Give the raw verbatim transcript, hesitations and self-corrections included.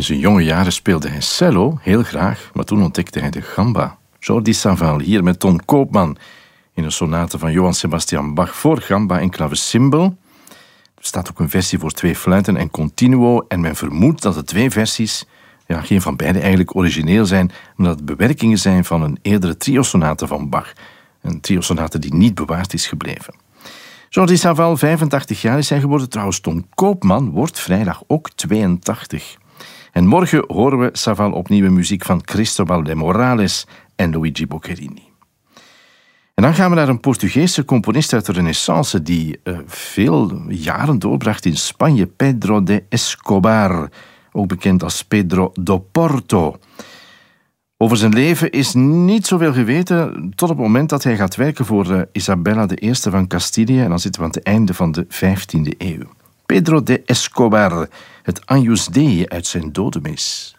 zijn jonge jaren speelde hij cello, heel graag, maar toen ontdekte hij de gamba. Jordi Savall, hier met Ton Koopman, in een sonate van Johann Sebastian Bach voor gamba en klavecimbal. Er staat ook een versie voor twee fluiten en continuo, en men vermoedt dat de twee versies, ja, geen van beide eigenlijk origineel zijn, maar dat het bewerkingen zijn van een eerdere triosonate van Bach. Een triosonate die niet bewaard is gebleven. Jordi Savall, vijfentachtig jaar is hij geworden. Trouwens, Ton Koopman wordt vrijdag ook tweeëntachtig. En morgen horen we Savall op nieuwe muziek van Cristobal de Morales en Luigi Boccherini. En dan gaan we naar een Portugese componist uit de Renaissance die uh, veel jaren doorbracht in Spanje, Pedro de Escobar, ook bekend als Pedro do Porto. Over zijn leven is niet zoveel geweten tot op het moment dat hij gaat werken voor uh, Isabella de Eerste van Castilië, en dan zitten we aan het einde van de vijftiende eeuw. Pedro de Escobar, het Agnus Dei uit zijn dodenmis.